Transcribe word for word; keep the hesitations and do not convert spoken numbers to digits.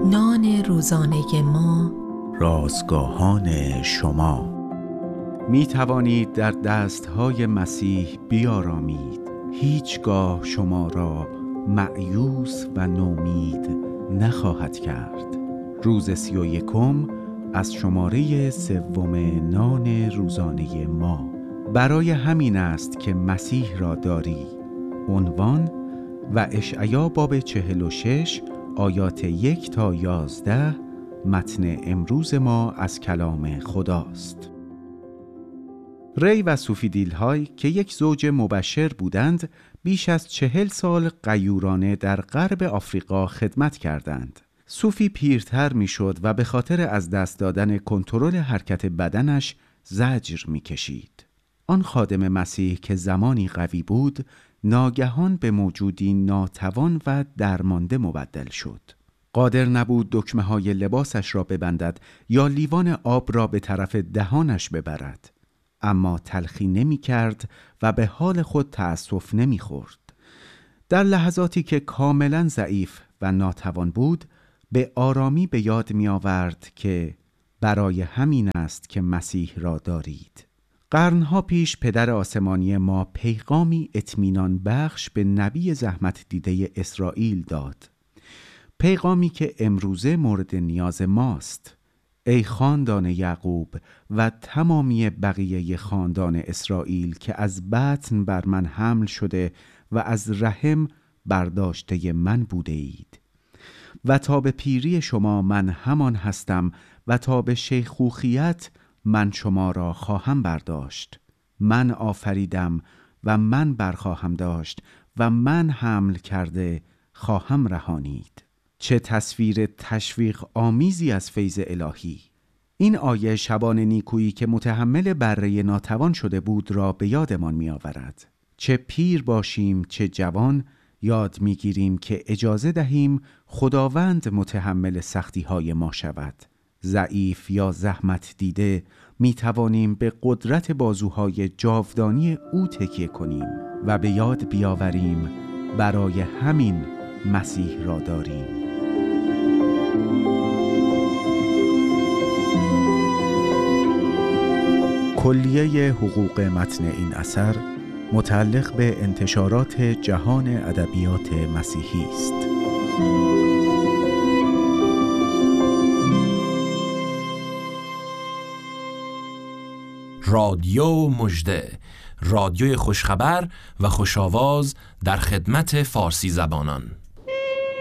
نان روزانه ما، رازگاهان شما. می توانید در دستهای مسیح بیارامید. هیچگاه شما را مأیوس و نومید نخواهد کرد. روز سی و یکم از شماره سوم نان روزانه ما. برای همین است که مسیح را داری. عنوان و اشعیا باب چهل و شش آیات یک تا یازده. متن امروز ما از کلام خداست. ری و سوفی دیلهای که یک زوج مبشر بودند، بیش از چهل سال غیورانه در غرب آفریقا خدمت کردند. سوفی پیرتر می شد و به خاطر از دست دادن کنترل حرکت بدنش زجر می کشید. آن خادم مسیح که زمانی قوی بود، ناگهان به موجودی ناتوان و درمانده مبدل شد. قادر نبود دکمه های لباسش را ببندد یا لیوان آب را به طرف دهانش ببرد. اما تلخی نمی کرد و به حال خود تأسف نمی خورد. در لحظاتی که کاملا ضعیف و ناتوان بود، به آرامی به یاد می آورد که برای همین است که مسیح را دارید. قرنها پیش پدر آسمانی ما پیغامی اطمینان بخش به نبی زحمت دیده اسرائیل داد. پیغامی که امروزه مورد نیاز ماست. ای خاندان یعقوب و تمامی بقیه خاندان اسرائیل که از بطن بر من حمل شده و از رحم برداشته من بوده اید. و تا به پیری شما من همان هستم و تا به شیخوخیت من شما را خواهم برداشت. من آفریدم و من برخواهم داشت و من حمل کرده خواهم رهانید. چه تصویر تشویق آمیزی از فیض الهی! این آیه شبان نیکویی که متحمل بره ناتوان شده بود را به یادمان می آورد. چه پیر باشیم چه جوان، یاد می گیریم که اجازه دهیم خداوند متحمل سختی های ما شود. ضعیف یا زحمت دیده می توانیم به قدرت بازوهای جاودانی او تکیه کنیم و به یاد بیاوریم برای همین مسیح را داریم. کلیه حقوق متن این اثر متعلق به انتشارات جهان ادبیات مسیحی است. رادیو مژده، رادیوی خوشخبر و خوشاواز در خدمت فارسی زبانان.